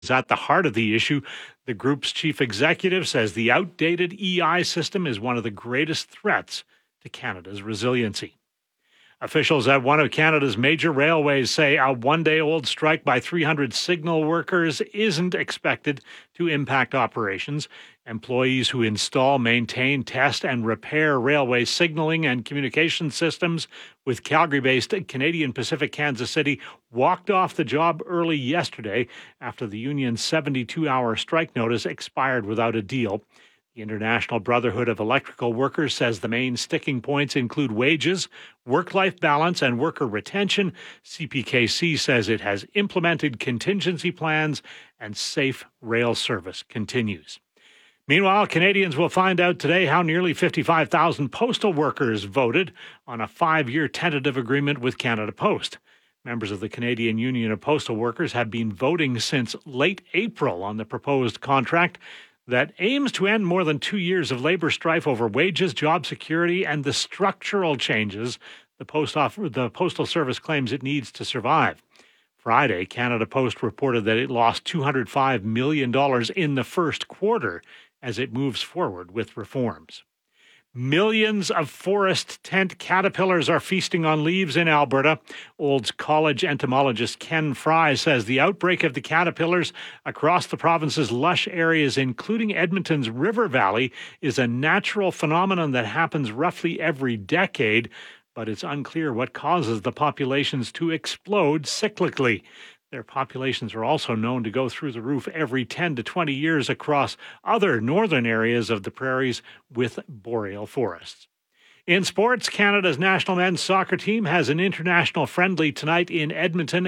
is at the heart of the issue. The group's chief executive says the outdated EI system is one of the greatest threats to Canada's resiliency. Officials at one of Canada's major railways say a one-day-old strike by 300 signal workers isn't expected to impact operations. Employees who install, maintain, test, and repair railway signaling and communication systems with Calgary-based Canadian Pacific Kansas City walked off the job early yesterday after the union's 72-hour strike notice expired without a deal. The International Brotherhood of Electrical Workers says the main sticking points include wages, work-life balance, and worker retention. CPKC says it has implemented contingency plans and safe rail service continues. Meanwhile, Canadians will find out today how nearly 55,000 postal workers voted on a 5-year tentative agreement with Canada Post. Members of the Canadian Union of Postal Workers have been voting since late April on the proposed contract that aims to end more than 2 years of labor strife over wages, job security, and the structural changes the Postal Service claims it needs to survive. Friday, Canada Post reported that it lost $205 million in the first quarter as it moves forward with reforms. Millions of forest tent caterpillars are feasting on leaves in Alberta. Olds College entomologist Ken Fry says the outbreak of the caterpillars across the province's lush areas, including Edmonton's River Valley, is a natural phenomenon that happens roughly every decade, but it's unclear what causes the populations to explode cyclically. Their populations are also known to go through the roof every 10 to 20 years across other northern areas of the prairies with boreal forests. In sports, Canada's national men's soccer team has an international friendly tonight in Edmonton